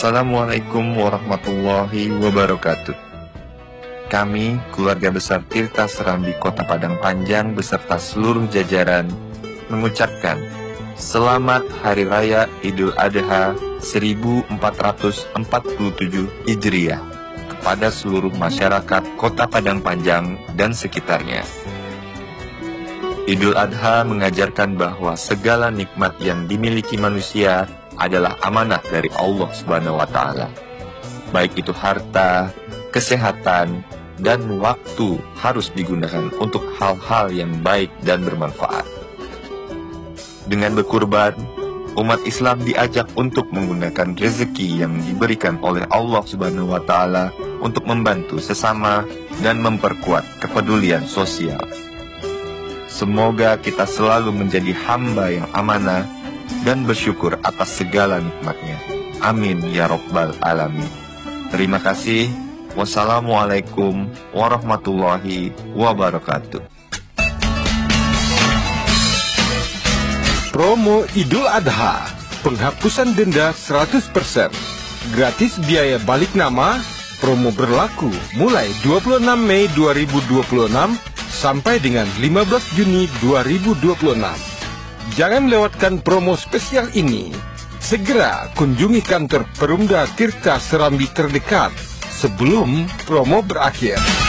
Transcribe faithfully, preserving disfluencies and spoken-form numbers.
Assalamualaikum warahmatullahi wabarakatuh. Kami, keluarga besar Tirta Serambi Kota Padang Panjang beserta seluruh jajaran, mengucapkan Selamat Hari Raya Idul Adha seribu empat ratus empat puluh tujuh Hijriah kepada seluruh masyarakat Kota Padang Panjang dan sekitarnya. Idul Adha mengajarkan bahwa segala nikmat yang dimiliki manusia adalah amanah dari Allah Subhanahu wa Ta'ala. Baik itu harta, kesehatan, dan waktu harus digunakan untuk hal-hal yang baik dan bermanfaat. Dengan berkurban, umat Islam diajak untuk menggunakan rezeki yang diberikan oleh Allah Subhanahu wa Ta'ala untuk membantu sesama dan memperkuat kepedulian sosial. Semoga kita selalu menjadi hamba yang amanah dan bersyukur atas segala nikmatnya. Amin ya Rabbal Alamin. Terima kasih. Wassalamualaikum warahmatullahi wabarakatuh. Promo Idul Adha, penghapusan denda seratus persen, gratis biaya balik nama. Promo berlaku mulai dua puluh enam Mei dua ribu dua puluh enam sampai dengan lima belas Juni dua ribu dua puluh enam. Jangan lewatkan promo spesial ini. Segera kunjungi kantor Perumda Tirta Serambi terdekat sebelum promo berakhir.